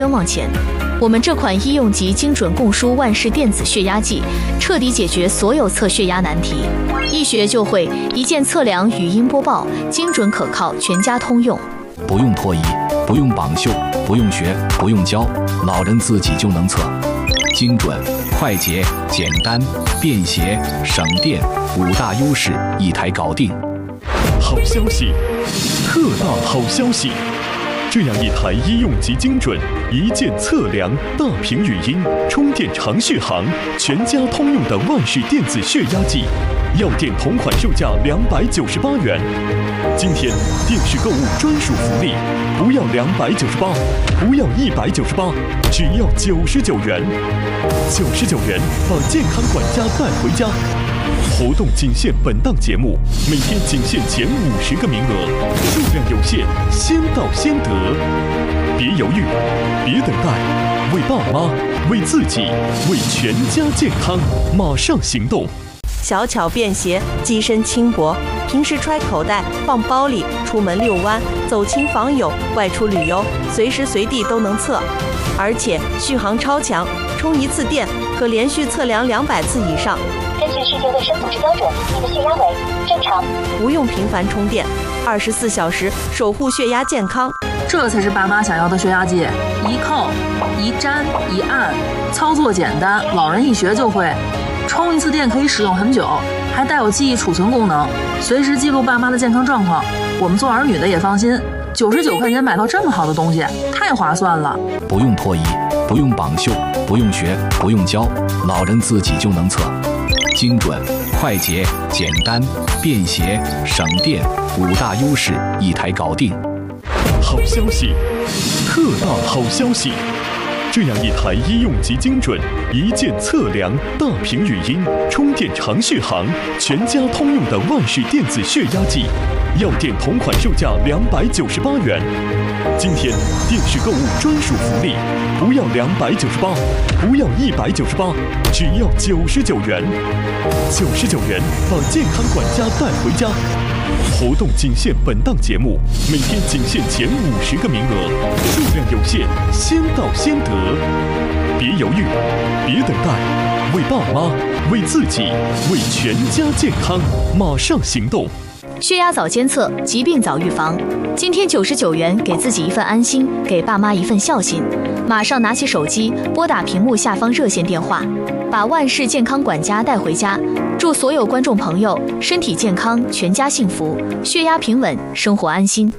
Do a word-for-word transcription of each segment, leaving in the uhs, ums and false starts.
冤枉钱。我们这款医用级精准供输万氏电子血压计，彻底解决所有测血压难题，一学就会，一键测量，语音播报，精准可靠，全家通用。 不用脱衣，不用绑袖，不用学，不用教，老人自己就能测。精准、快捷、简单、便携、省电，五大优势一台搞定。 好消息，特大好消息！这样一台医用级精准、一键测量、大屏语音、充电长续航、全家通用的万氏电子血压计，药店同款售价两百九十八元。今天电视购物专属福利，不要两百九十八，不要一百九十八，只要九十九元。九十九元把健康管家带回家。活动仅限本档节目，每天仅限前五十个名额，数量有限，先到先得。别犹豫，别等待，为爸妈，为自己，为全家健康，马上行动！ 小巧便携，机身轻薄，平时揣口袋、放包里，出门遛弯、走亲访友、外出旅游，随时随地都能测。而且续航超强，充一次电可连续测量两百次以上。 根据世界卫生组织标准，你的血压为正常， 不用频繁充电，二十四小时守护血压健康。 这才是爸妈想要的血压计，一扣、一粘、一按，操作简单，老人一学就会。充一次电可以使用很久，还带有记忆储存功能，随时记录爸妈的健康状况。我们做儿女的也放心，九十九块钱买到这么好的东西，太划算了。 不用脱衣，不用绑袖，不用学，不用教，老人自己就能测。精准、快捷、简单、便携、省电，五大优势一台搞定。 好消息，特大好消息！这样一台医用级精准、一键测量、大屏语音、充电长续航、全家通用的万氏电子血压计，药店同款售价两百九十八元。今天电视购物专属福利，不要两百九十八，不要一百九十八，只要九十九元。九十九元把健康管家带回家。活动仅限本档节目，每天仅限前五十个名额，数量有限，先到先得。别犹豫，别等待，为爸妈，为自己，为全家健康，马上行动！ 血压早监测，疾病早预防。今天九十九元，给自己一份安心，给爸妈一份孝心。马上拿起手机，拨打屏幕下方热线电话，把万氏健康管家带回家。祝所有观众朋友身体健康，全家幸福，血压平稳，生活安心。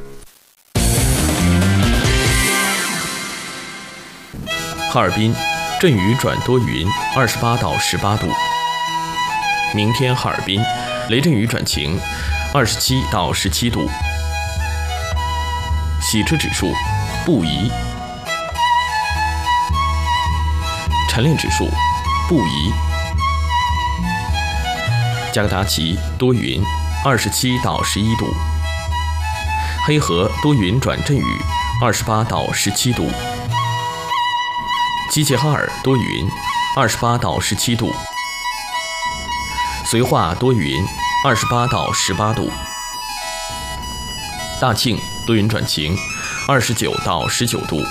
哈尔滨，阵雨转多云，二十八到十八度。明天哈尔滨，雷阵雨转晴，二十七到十七度。洗车指数不宜，晨练指数不宜。加格达奇多云，二十七到十一度。黑河多云转阵雨，二十八到十七度。齐齐哈尔多云，二十八到十七度。绥化多云，二十八到十八度。大庆多云转晴，二十九到十九度。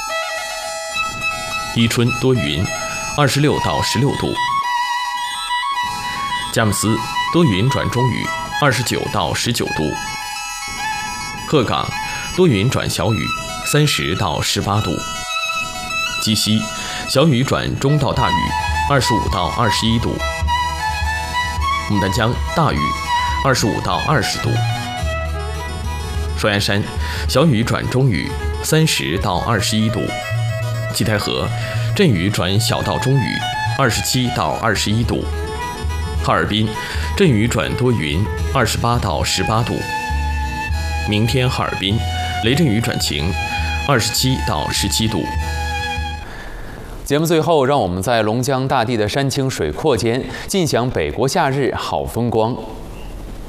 伊春多云，二十六到十六度。佳木斯多云转中雨，二十九到十九度。鹤岗多云转小雨，三十到十八度。鸡西小雨转中到大雨，二十五到二十一度。牡丹江大雨，二十五到二十度。双鸭山小雨转中雨，三十到二十一度。七台河阵雨转小到中雨，二十七到二十一度。哈尔滨阵雨转多云，二十八到十八度。明天哈尔滨雷阵雨转晴，二十七到十七度。 节目最后，让我们在龙江大地的山清水阔间尽享北国夏日好风光。